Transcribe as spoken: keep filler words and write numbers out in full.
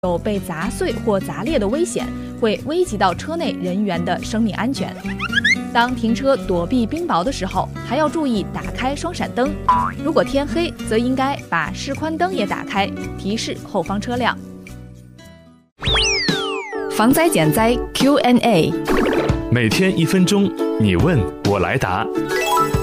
有被砸碎或砸裂的危险，会危及到车内人员的生命安全。当停车躲避冰雹的时候，还要注意打开双闪灯。如果天黑，则应该把示宽灯也打开，提示后方车辆。防灾减灾 Q and A， 每天一分钟，你问我来答。